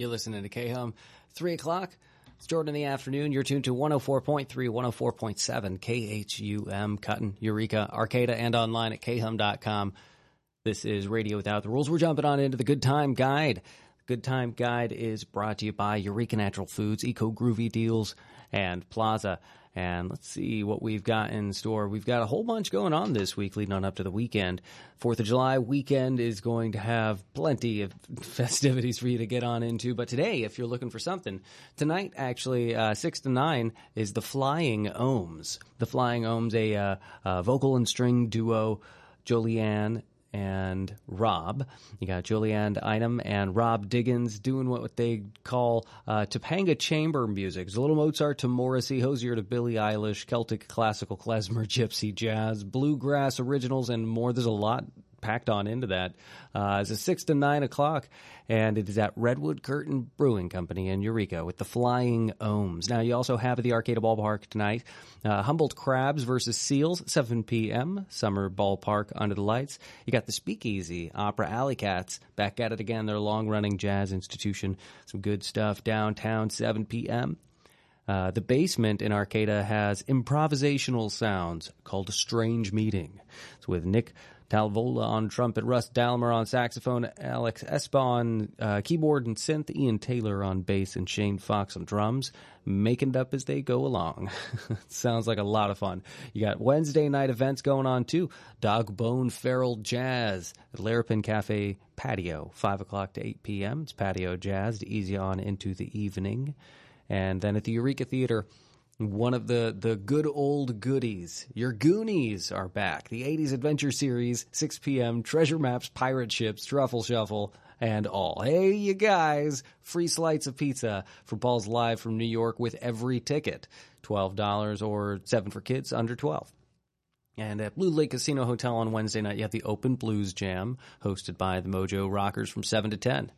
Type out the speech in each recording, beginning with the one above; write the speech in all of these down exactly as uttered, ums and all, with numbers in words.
You're listening to K-Hum. three o'clock. It's Jordan in the afternoon. You're tuned to one oh four point three, one oh four point seven K H U M, Cutting, Eureka, Arcata, and online at K hum dot com. This is Radio Without the Rules. We're jumping on into the Good Time Guide. The Good Time Guide is brought to you by Eureka Natural Foods, Eco Groovy Deals, and Plaza. And let's see what we've got in store. We've got a whole bunch going on this week leading on up to the weekend. Fourth of July weekend is going to have plenty of festivities for you to get on into. But today, if you're looking for something, tonight actually, uh, six to nine, is the Flying Ohms. The Flying Ohms, a, uh, a vocal and string duo, Julianne and Rob. You got Julianne Einem and Rob Diggins doing what they call uh, Topanga chamber music. It's a little Mozart to Morrissey, Hozier to Billie Eilish, Celtic, classical, klezmer, gypsy, jazz, bluegrass originals, and more. There's a lot packed on into that. Uh, it's a six to nine o'clock, and it is at Redwood Curtain Brewing Company in Eureka with the Flying Ohms. Now, you also have at the Arcata Ballpark tonight, uh, Humboldt Crabs versus Seals, seven p.m., Summer Ballpark under the lights. You got the Speakeasy, Opera Alley Cats, back at it again, their long-running jazz institution. Some good stuff downtown, seven p.m. Uh, the basement in Arcata has improvisational sounds called a Strange Meeting. It's with Nick Talvola on trumpet, Russ Dalmer on saxophone, Alex Espa on uh, keyboard and synth, Ian Taylor on bass, and Shane Fox on drums, making it up as they go along. Sounds like a lot of fun. You got Wednesday night events going on too. Dog Bone Feral Jazz at Larapin Cafe Patio, five o'clock to eight p.m. It's patio jazz to ease you on into the evening. And then at the Eureka Theater, one of the, the good old goodies, your Goonies are back. The eighties Adventure Series, six p.m., Treasure Maps, Pirate Ships, Truffle Shuffle, and all. Hey, you guys, free slice of pizza for Paul's Live from New York with every ticket. twelve dollars or seven for kids under twelve. And at Blue Lake Casino Hotel on Wednesday night, you have the Open Blues Jam, hosted by the Mojo Rockers from seven to ten.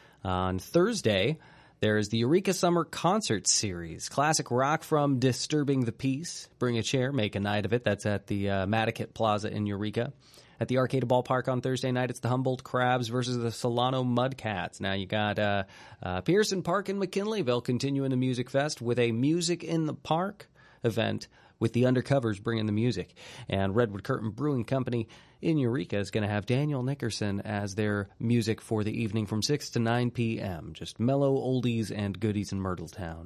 On Thursday, there's the Eureka Summer Concert Series. Classic rock from Disturbing the Peace. Bring a chair, make a night of it. That's at the uh, Madaket Plaza in Eureka. At the Arcata Ballpark on Thursday night, it's the Humboldt Crabs versus the Solano Mudcats. Now you got uh, uh, Pearson Park in McKinleyville continuing the Music Fest with a Music in the Park event with the Undercovers bringing the music. And Redwood Curtain Brewing Company in Eureka is going to have Daniel Nickerson as their music for the evening from six to nine p.m. Just mellow oldies and goodies in Myrtletown.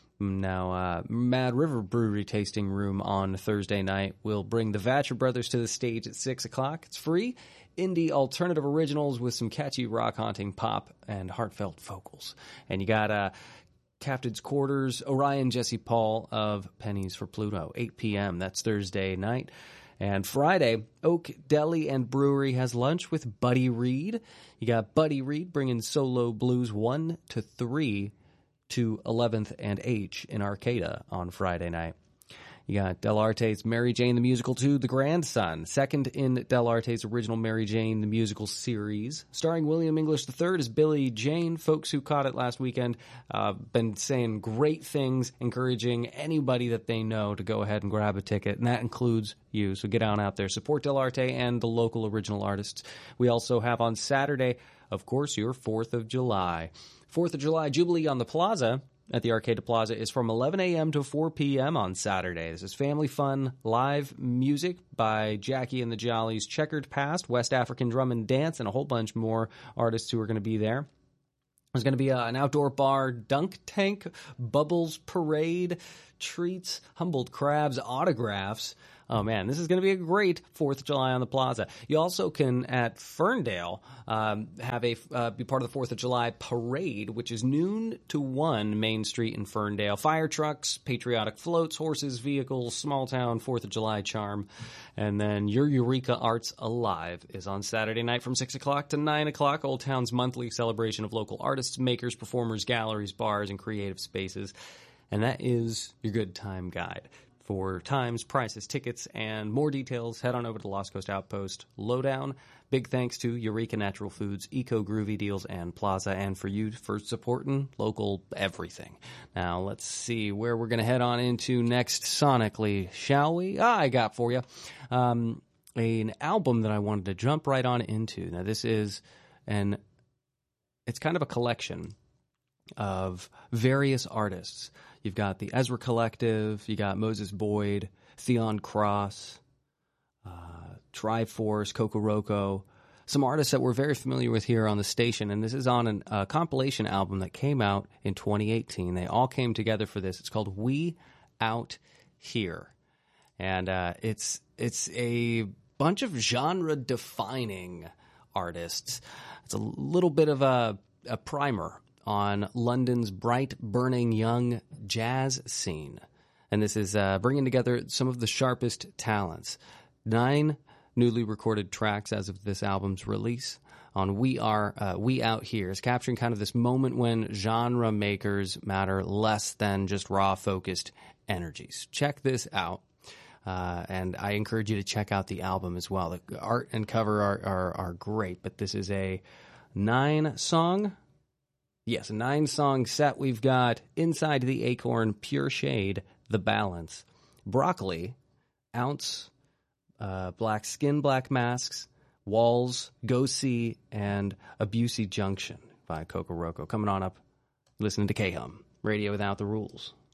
Now, uh, Mad River Brewery Tasting Room on Thursday night will bring the Vatcher Brothers to the stage at six o'clock. It's free. Indie alternative originals with some catchy rock-haunting pop and heartfelt vocals. And you got uh, Captain's Quarters, Orion Jesse Paul of Pennies for Pluto, eight p.m. That's Thursday night. And Friday, Oak Deli and Brewery has lunch with Buddy Reed. You got Buddy Reed bringing solo blues one to three to eleventh and H in Arcata on Friday night. You got Del Arte's Mary Jane the Musical two, The Grandson, second in Del Arte's original Mary Jane the Musical series. Starring William English the third as Billy Jane. Folks who caught it last weekend uh, been saying great things, encouraging anybody that they know to go ahead and grab a ticket, and that includes you. So get on out there. Support Del Arte and the local original artists. We also have on Saturday, of course, your fourth of July. fourth of July Jubilee on the Plaza at the Arcata Plaza is from eleven a.m. to four p.m. on Saturday. This is family fun, live music by Jackie and the Jollies, Checkered Past, West African Drum and Dance, and a whole bunch more artists who are going to be there. There's going to be a, an outdoor bar, dunk tank, bubbles parade, treats, Humboldt Crabs, autographs. Oh, man, this is going to be a great fourth of July on the Plaza. You also can, at Ferndale, um, have a uh, be part of the fourth of July parade, which is noon to one Main Street in Ferndale. Fire trucks, patriotic floats, horses, vehicles, small-town fourth of July charm. And then Your Eureka Arts Alive is on Saturday night from six o'clock to nine o'clock. Old Town's monthly celebration of local artists, makers, performers, galleries, bars, and creative spaces. And that is your Good Time Guide. For times, prices, tickets, and more details, head on over to the Lost Coast Outpost Lowdown. Big thanks to Eureka Natural Foods, Eco Groovy Deals, and Plaza, and for you for supporting local everything. Now, let's see where we're going to head on into next sonically, shall we? Ah, I got for you um, an album that I wanted to jump right on into. Now, this is an, it's kind of a collection of various artists. You've got the Ezra Collective, you got Moses Boyd, Theon Cross, uh, Triforce, Kokoroko, some artists that we're very familiar with here on the station, and this is on a uh, compilation album that came out in twenty eighteen. They all came together for this. It's called We Out Here, and uh, it's it's a bunch of genre-defining artists. It's a little bit of a, a primer on London's bright, burning, young jazz scene, and this is uh, bringing together some of the sharpest talents. Nine newly recorded tracks as of this album's release on We Are uh, We Out Here is capturing kind of this moment when genre makers matter less than just raw focused energies. Check this out, uh, and I encourage you to check out the album as well. The art and cover are are, are great, but this is a nine song, yes, a nine song set. We've got Inside the Acorn, Pure Shade, The Balance, Broccoli, Ounce, Uh, Black Skin, Black Masks, Walls, Go See, and Abusey Junction by Kokoroko. Coming on up, listening to K-Hum, Radio Without the Rules.